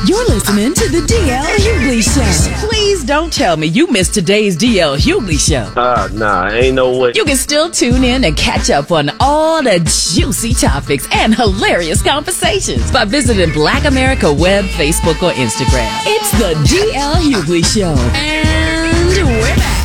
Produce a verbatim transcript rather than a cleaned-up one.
You're listening to the D L Hughley Show. Please don't tell me you missed today's D L Hughley Show. Ah, uh, nah, ain't no way. You can still tune in and catch up on all the juicy topics and hilarious conversations by visiting Black America Web, Facebook, or Instagram. It's the D L Hughley Show. And we're back.